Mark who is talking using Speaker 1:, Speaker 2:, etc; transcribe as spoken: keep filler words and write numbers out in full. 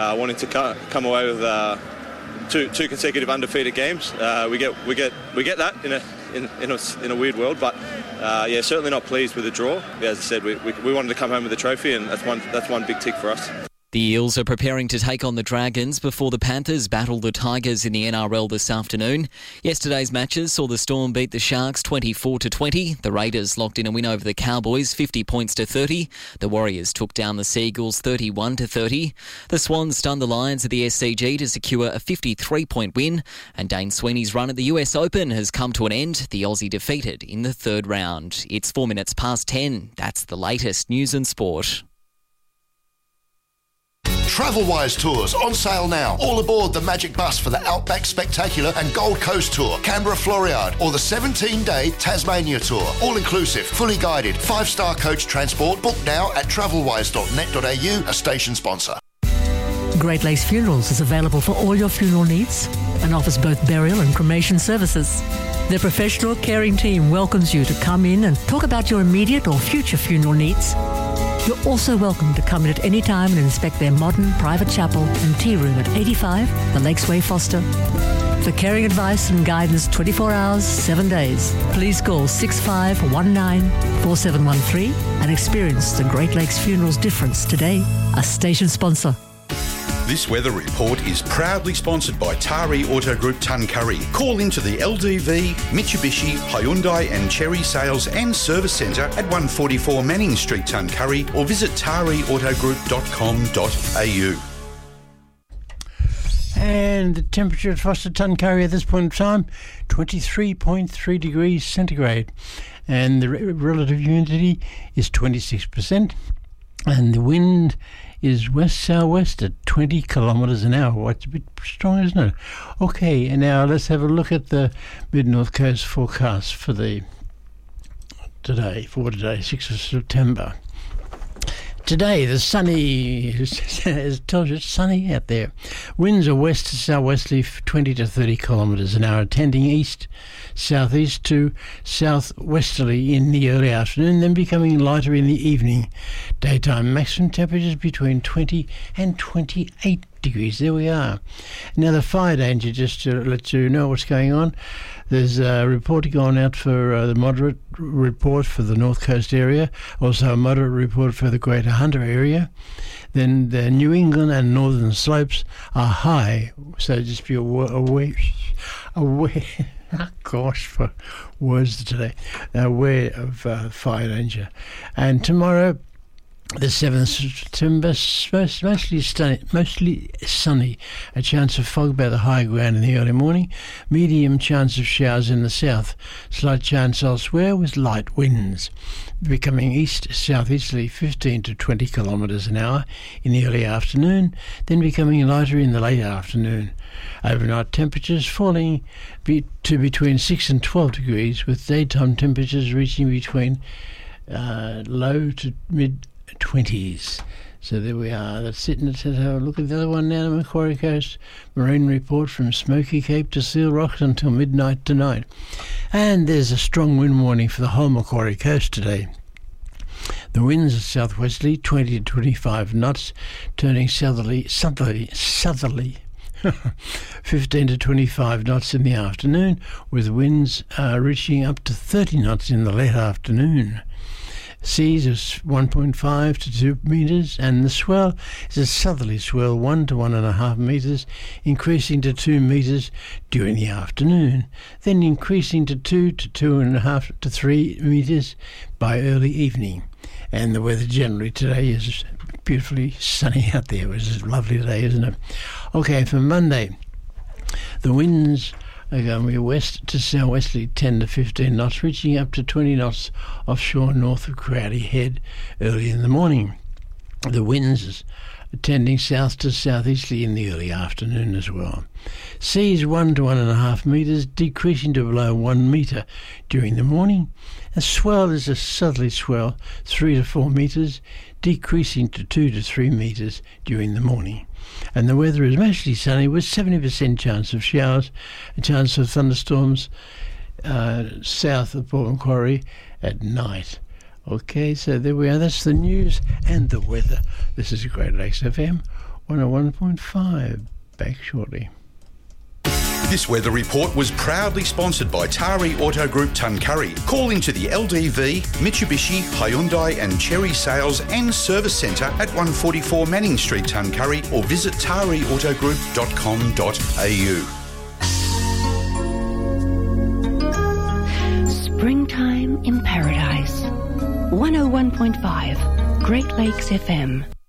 Speaker 1: Uh, wanting to co- come away with uh, two two consecutive undefeated games. Uh, we get we get we get that in a in, in a in a weird world, but uh, yeah, certainly not pleased with the draw. Yeah, as I said, we, we we wanted to come home with a trophy, and that's one that's one big tick for us.
Speaker 2: The Eels are preparing to take on the Dragons before the Panthers battle the Tigers in the N R L this afternoon. Yesterday's matches saw the Storm beat the Sharks twenty-four to twenty. The Raiders locked in a win over the Cowboys fifty points to thirty. The Warriors took down the Seagulls thirty-one to thirty. The Swans stunned the Lions at the S C G to secure a fifty-three point win. And Dane Sweeney's run at the U S Open has come to an end. The Aussie defeated in the third round. It's four minutes past ten. That's the latest news and sport.
Speaker 3: Travelwise Tours on sale now. All aboard the Magic Bus for the Outback Spectacular and Gold Coast Tour, Canberra Floriade, or the seventeen-day Tasmania Tour. All inclusive, fully guided, five-star coach transport. Book now at travelwise dot net dot a u, a station sponsor.
Speaker 4: Great Lakes Funerals is available for all your funeral needs and offers both burial and cremation services. Their professional, caring team welcomes you to come in and talk about your immediate or future funeral needs. You're also welcome to come in at any time and inspect their modern private chapel and tea room at eighty-five The Lakes Way, Foster. For caring advice and guidance twenty-four hours, seven days, please call six five one nine four seven one three and experience the Great Lakes Funerals difference today. A station sponsor.
Speaker 5: This weather report is proudly sponsored by Tari Auto Group Tuncurry. Call into the L D V, Mitsubishi, Hyundai and Chery Sales and Service Centre at one forty-four Manning Street, Tuncurry, or visit tari auto group dot com dot a u.
Speaker 6: And the temperature at Foster Tuncurry at this point in time, twenty-three point three degrees centigrade. And the re- relative humidity is twenty-six percent. And the wind is west-southwest at twenty kilometres an hour. Well, it's a bit strong, isn't it? Okay, and now let's have a look at the Mid-North Coast forecast for the today, for today, sixth of September. Today, the sunny, as it tells you, it's sunny out there. Winds are west to southwesterly, twenty to thirty kilometres an hour, tending east, southeast to southwesterly in the early afternoon, then becoming lighter in the evening. Daytime maximum temperatures between twenty and twenty-eight degrees. There we are. Now, the fire danger, just to let you know what's going on. There's a report going out for uh, the moderate report for the North Coast area, also a moderate report for the Greater Hunter area. Then the New England and Northern Slopes are high, so just be aware, aware, aware oh gosh, for words today, aware of uh, fire danger. And tomorrow, the seventh of September, mostly sunny, mostly sunny. A chance of fog by the high ground in the early morning. Medium chance of showers in the south. Slight chance elsewhere with light winds. Becoming east-southeasterly fifteen to twenty kilometres an hour in the early afternoon, then becoming lighter in the late afternoon. Overnight temperatures falling be- to between six and twelve degrees, with daytime temperatures reaching between uh, low to mid twenties. So there we are. That's it. Let's have a look at the other one now. The Macquarie Coast Marine Report from Smoky Cape to Seal Rock until midnight tonight. And there's a strong wind warning for the whole Macquarie Coast today. The winds are southwesterly, twenty to twenty-five knots, turning southerly, southerly, southerly, fifteen to twenty-five knots in the afternoon, with winds uh, reaching up to thirty knots in the late afternoon. Seas is one point five to two metres, and the swell is a southerly swell, one to one and a half metres, increasing to two metres during the afternoon, then increasing to two to two and a half to three metres by early evening. And the weather generally today is beautifully sunny out there. It was a lovely day, isn't it? Okay, for Monday, the winds are going to be west to southwesterly ten to fifteen knots, reaching up to twenty knots offshore north of Crowdy Head early in the morning. The winds are tending south to southeasterly in the early afternoon as well. Seas one to one and a half metres, decreasing to below one metre during the morning. A swell is a southerly swell, three to four metres, decreasing to two to three metres during the morning. And the weather is mostly sunny with seventy percent chance of showers, a chance of thunderstorms uh, south of Port Macquarie at night. Okay, so there we are. That's the news and the weather. This is Great Lakes F M one oh one point five. Back shortly.
Speaker 5: This weather report was proudly sponsored by Tari Auto Group Tuncurry. Call into the L D V, Mitsubishi, Hyundai and Cherry Sales and Service Centre at one forty-four Manning Street, Tuncurry, or visit tari autogroup dot com dot a u.
Speaker 7: Springtime in Paradise. one oh one point five Great Lakes F M.